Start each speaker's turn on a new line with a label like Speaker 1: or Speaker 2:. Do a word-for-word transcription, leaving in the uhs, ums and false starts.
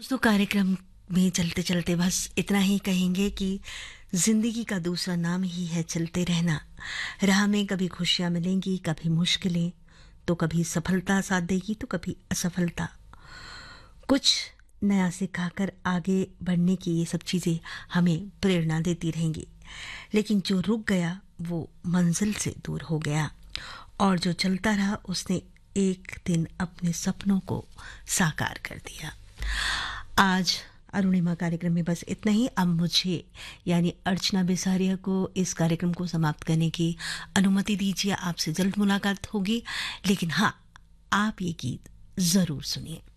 Speaker 1: दोस्तों, कार्यक्रम में चलते चलते बस इतना ही कहेंगे कि जिंदगी का दूसरा नाम ही है चलते रहना। राह में कभी खुशियां मिलेंगी, कभी मुश्किलें, तो कभी सफलता साथ देगी तो कभी असफलता। कुछ नया सिखाकर आगे बढ़ने की ये सब चीज़ें हमें प्रेरणा देती रहेंगी। लेकिन जो रुक गया वो मंजिल से दूर हो गया, और जो चलता रहा उसने एक दिन अपने सपनों को साकार कर दिया। आज अरुणिमा कार्यक्रम में बस इतना ही। अब मुझे यानी अर्चना बेसारिया को इस कार्यक्रम को समाप्त करने की अनुमति दीजिए। आपसे जल्द मुलाकात होगी, लेकिन हाँ, आप ये गीत ज़रूर सुनिए।